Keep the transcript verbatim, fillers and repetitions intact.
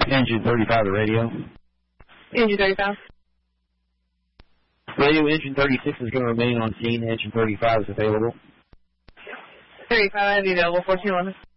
Engine thirty-five to radio. Engine thirty-five. Radio engine thirty-six is going to remain on scene. Engine thirty-five is available. thirty-five, available, fourteen eleven.